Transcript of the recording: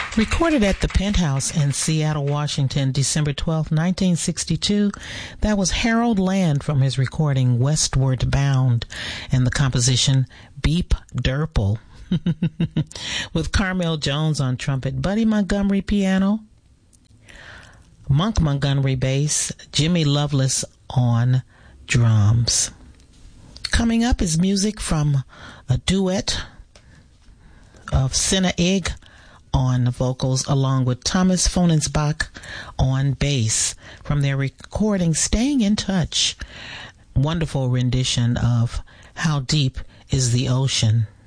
Recorded at the Penthouse in Seattle, Washington, December 12, 1962, that was Harold Land from his recording Westward Bound and the composition Beep Durple. With Carmel Jones on trumpet, Buddy Montgomery piano, Monk Montgomery bass, Jimmy Lovelace on drums. Coming up is music from a duet of Senna Egg on vocals along with Thomas Fonensbach on bass from their recording Staying in Touch. Wonderful rendition of How Deep is the Ocean.